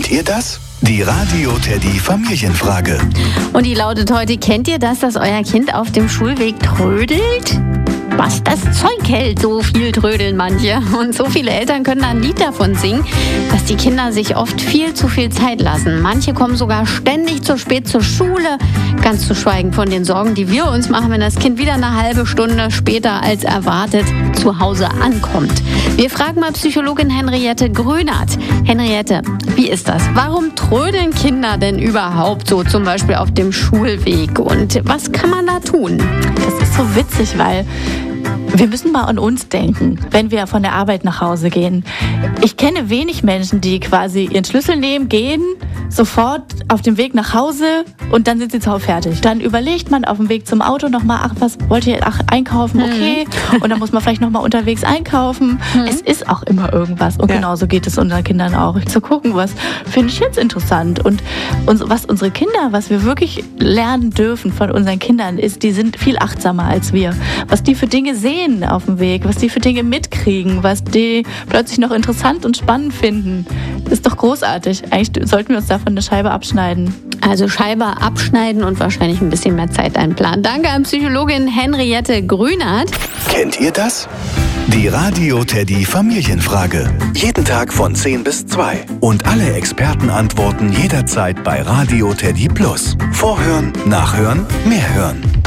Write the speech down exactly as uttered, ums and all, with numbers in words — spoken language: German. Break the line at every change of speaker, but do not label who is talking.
Kennt ihr das? Die Radio Teddy Familienfrage.
Und die lautet heute: Kennt ihr das, dass euer Kind auf dem Schulweg trödelt? Was das Zeug hält, so viel trödeln manche. Und so viele Eltern können da ein Lied davon singen, dass die Kinder sich oft viel zu viel Zeit lassen. Manche kommen sogar ständig zu spät zur Schule, ganz zu schweigen von den Sorgen, die wir uns machen, wenn das Kind wieder eine halbe Stunde später als erwartet zu Hause ankommt. Wir fragen mal Psychologin Henriette Grünert. Henriette, wie ist das? Warum trödeln Kinder denn überhaupt so, zum Beispiel auf dem Schulweg? Und was kann man da tun?
Das ist so witzig, weil wir müssen mal an uns denken, wenn wir von der Arbeit nach Hause gehen. Ich kenne wenig Menschen, die quasi ihren Schlüssel nehmen, gehen, sofort auf dem Weg nach Hause und dann sind sie zu Hause fertig. Dann überlegt man auf dem Weg zum Auto nochmal, ach, was wollt ihr ach, einkaufen? Okay. Mhm. Und dann muss man vielleicht nochmal unterwegs einkaufen. Mhm. Es ist auch immer irgendwas. Und ja. genauso geht es unseren Kindern auch. Zu gucken, was finde ich jetzt interessant. Und was unsere Kinder, was wir wirklich lernen dürfen von unseren Kindern, ist, die sind viel achtsamer als wir. Was die für Dinge sehen auf dem Weg, was die für Dinge mitkriegen, was die plötzlich noch interessant und spannend finden. Das ist doch großartig. Eigentlich sollten wir uns davon eine Scheibe abschneiden.
Also Scheibe abschneiden und wahrscheinlich ein bisschen mehr Zeit einplanen. Danke an Psychologin Henriette Grünert.
Kennt ihr das? Die Radio Teddy Familienfrage. Jeden Tag von zehn bis zwei. Und alle Experten antworten jederzeit bei Radio Teddy Plus. Vorhören, nachhören, mehr hören.